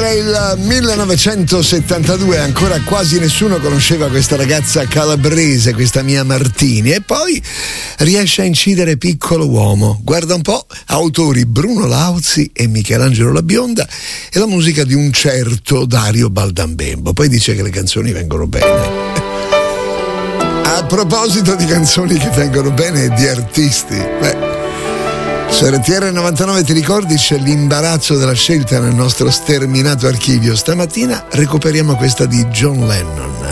Era il 1972, ancora quasi nessuno conosceva questa ragazza calabrese, questa Mia Martini, e poi riesce a incidere Piccolo Uomo. Guarda un po', autori Bruno Lauzi e Michelangelo La Bionda, e la musica di un certo Dario Baldambembo. Poi dice che le canzoni vengono bene. A proposito di canzoni che vengono bene e di artisti, su RTR 99 ti ricordi c'è l'imbarazzo della scelta nel nostro sterminato archivio. Stamattina recuperiamo questa di John Lennon.